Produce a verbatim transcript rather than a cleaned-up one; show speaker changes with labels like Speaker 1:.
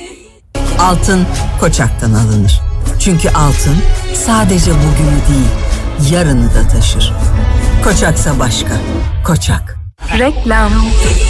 Speaker 1: Altın Koçak'tan alınır. Çünkü altın sadece bugünü değil, yarını da taşır. Koçaksa başka. Koçak.
Speaker 2: Reklam.